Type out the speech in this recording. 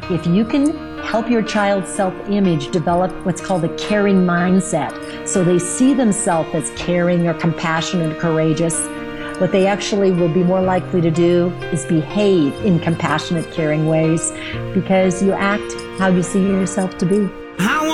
If you can help your child's self-image develop what's called a caring mindset, so they see themselves as caring or compassionate or courageous, what they actually will be more likely to do is behave in compassionate, caring ways, because you act how you see yourself to be.